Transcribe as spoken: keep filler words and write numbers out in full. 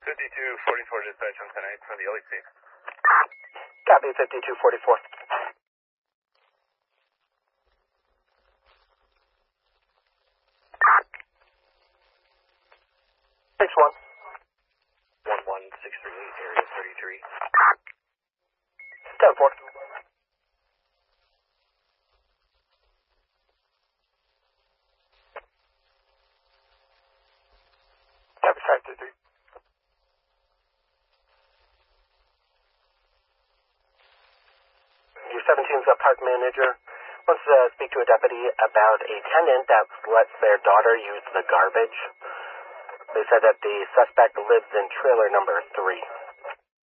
fifty-two forty-four dispatch on ten eight from the L E C. Copy, fifty-two forty-four. six one. one one six three eight, area thirty-three. ten four. Copy, five two three. Your seventeen's a park manager. Wants to speak to a deputy about a tenant that lets their daughter use the garbage. They said that the suspect lives in trailer number three.